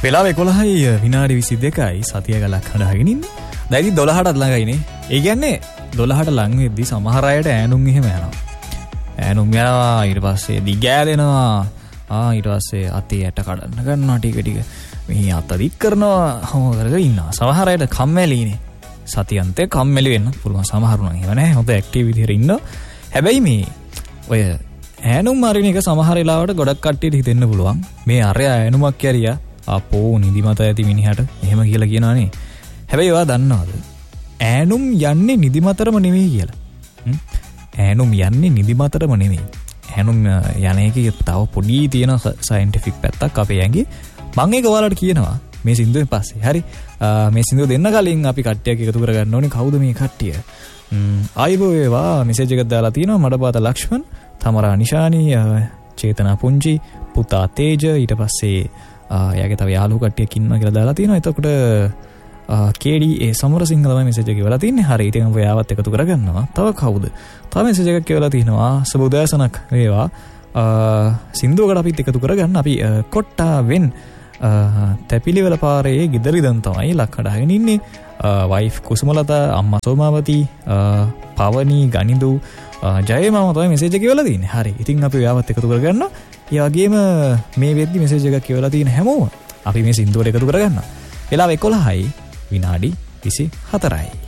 වෙලාව 11යි විනාඩි 22යි සතිය ගලක් හදාගෙන ඉන්නේ. දැන් ඉතින් 12ටත් ළඟයිනේ. ඒ කියන්නේ 12ට ලඟ වෙද්දි සමහර අයට ඈනුම් එහෙම යනවා. ඈනුම් යනවා ඊට පස්සේ දිගෑදෙනවා. ඊට පස්සේ අතේ ඇට කඩන්න ගන්නවා ටික ටික. මේ අත දික් කරනවා හොම කරගෙන ඉන්නවා. සමහර අයට කම්මැලිනේ. සතියන්තේ කම්මැලි වෙන්න පුළුවන් සමහරු නම් එහෙම නැහැ. හොඳ ඇක්ටිව් විදිහට ඉන්නවා. හැබැයි මේ ඔය ඈනුම් මාරින එක සමහර වෙලාවට ගොඩක් කට්ටියට හිතෙන්න පුළුවන්. මේ අරයා ඈනුමක් කැරියා අපෝ නිදිමත ඇති මිනිහට එහෙම කියලා කියනවානේ. හැබැයි ඔයා දන්නවද? ඈනුම් යන්නේ නිදිමතරම නෙවෙයි කියලා. ඈනුම් යන්නේ නිදිමතරම නෙවෙයි. ඈනුම් යන එකේ තව පොඩි තියෙන සයන්ටිෆික් පැත්තක් අපේ ඇඟේ. මම ඒක ඔයාලට කියනවා මේ සින්දුවෙන් පස්සේ. හරි. මේ සින්දුව දෙන්න කලින් අපි කට්ටියක් එකතු කරගන්න ඕනේ. කවුද මේ කට්ටිය? ආයිබෝ වේවා මෙසේජ් එකක් දාලා තියෙනවා මඩපාත ලක්ෂ්මන්, තමරා නිශානි, චේතනා පුංචි, පුතා තේජ, ඊට පස්සේ එයාගේ තව යාළුවෝ කට්ටියක් ඉන්නවා කියලා දාලා තියෙනවා. එතකොට KDA සමරසිංහ තමයි මෙසේජ් එක කියලා තින්නේ. හරි. ඉතින් අපි යාවත් එකතු කරගන්නවා. තව කවුද? තව මෙසේජ් එකක් කියලා තිනවා. සබුදාසනක් වේවා. සින්දුවකට අපිත් එකතු කරගන්න. අපි කොට්ටාවෙන් තැපිලිවල පාරේ ගෙදරිදන් තමයි ලක්කඩාගෙන ඉන්නේ. වයිෆ් කුසුමලතා, අම්මා සෝමාවති, පවනි, ගනිදු, ජය මාම තමයි මෙසේජ් එක කියලා තින්නේ. හරි. ඉතින් අපි යාවත් එකතු කරගන්නවා. ඒ වගේම මේ වෙද්දි මෙසේජ් එකක් කියලා තියෙන හැමෝම අපි මේ සින්දුවට එකතු කරගන්නවා. වෙලාව 11යි විනාඩි 24යි.